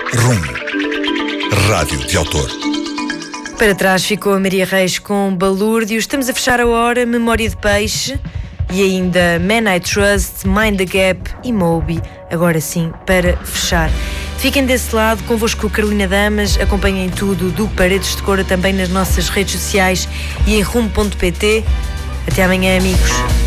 Rum. Rádio de autor. Para trás ficou a Maria Reis com Balúrdio. Estamos a fechar a hora, Memória de Peixe e ainda Man I Trust, Mind the Gap e Moby. Agora sim, para fechar. Fiquem desse lado, convosco Carolina Damas. Acompanhem tudo do Paredes de Cora também nas nossas redes sociais e em rum.pt. Até amanhã, amigos.